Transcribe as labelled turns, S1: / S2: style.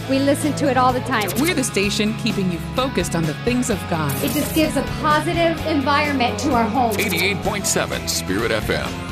S1: We listen to it all the time.
S2: We're the station keeping you focused on the things of God.
S1: It just gives a positive environment to our home.
S3: 88.7 Spirit FM.